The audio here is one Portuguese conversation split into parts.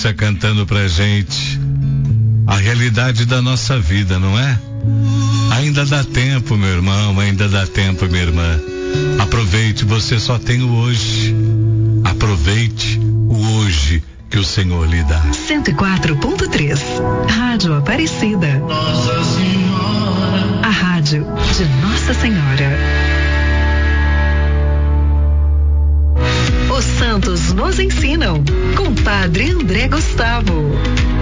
Lúcia cantando pra gente a realidade da nossa vida, não é? Ainda dá tempo, meu irmão, ainda dá tempo, minha irmã. Aproveite, você só tem o hoje. Aproveite o hoje que o Senhor lhe dá. 104.3 Rádio Aparecida. Nossa Senhora. A rádio de Nossa Senhora. Os santos nos ensinam, com Padre André Gustavo.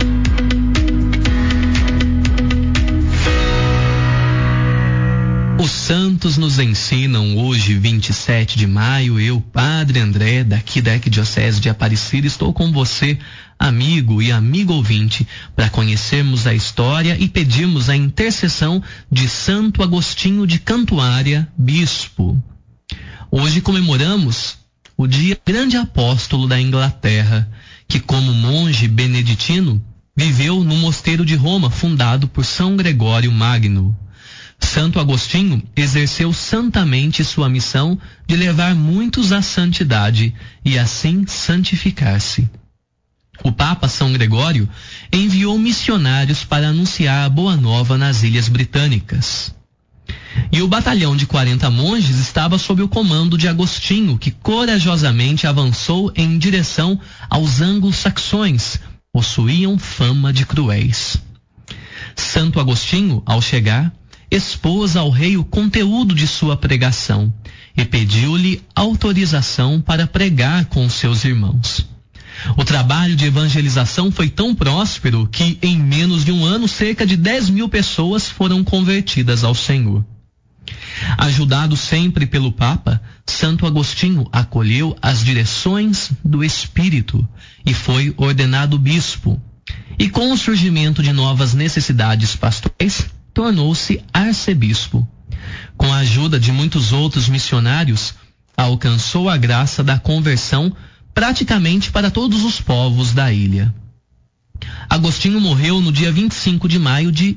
Os santos nos ensinam. Hoje, 27 de maio, eu, Padre André, daqui da Arquidiocese de Aparecida, estou com você, amigo e amigo ouvinte, para conhecermos a história e pedirmos a intercessão de Santo Agostinho de Cantuária, bispo. Hoje comemoramos o dia grande apóstolo da Inglaterra, que como monge beneditino, viveu no mosteiro de Roma, fundado por São Gregório Magno. Santo Agostinho exerceu santamente sua missão de levar muitos à santidade e assim santificar-se. O Papa São Gregório enviou missionários para anunciar a Boa Nova nas Ilhas Britânicas. E o batalhão de 40 monges estava sob o comando de Agostinho, que corajosamente avançou em direção aos anglo-saxões, possuíam fama de cruéis. Santo Agostinho, ao chegar, expôs ao rei o conteúdo de sua pregação e pediu-lhe autorização para pregar com seus irmãos. O trabalho de evangelização foi tão próspero que, em menos de um ano, cerca de 10.000 pessoas foram convertidas ao Senhor. Ajudado sempre pelo Papa, Santo Agostinho acolheu as direções do Espírito e foi ordenado bispo. E com o surgimento de novas necessidades pastorais, tornou-se arcebispo. Com a ajuda de muitos outros missionários, alcançou a graça da conversão praticamente para todos os povos da ilha. Agostinho morreu no dia 25 de maio de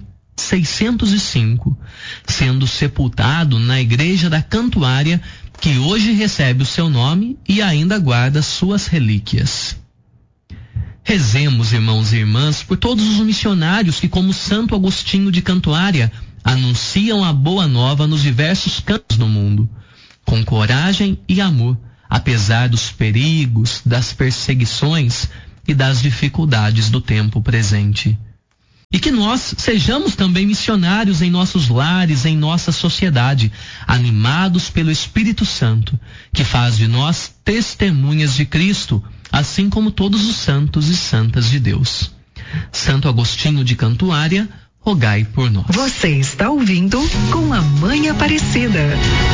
605, sendo sepultado na igreja da Cantuária, que hoje recebe o seu nome e ainda guarda suas relíquias. Rezemos, irmãos e irmãs, por todos os missionários que, como Santo Agostinho de Cantuária, anunciam a boa nova nos diversos cantos do mundo, com coragem e amor, apesar dos perigos, das perseguições e das dificuldades do tempo presente. E que nós sejamos também missionários em nossos lares, em nossa sociedade, animados pelo Espírito Santo, que faz de nós testemunhas de Cristo, assim como todos os santos e santas de Deus. Santo Agostinho de Cantuária, rogai por nós. Você está ouvindo Com a Mãe Aparecida.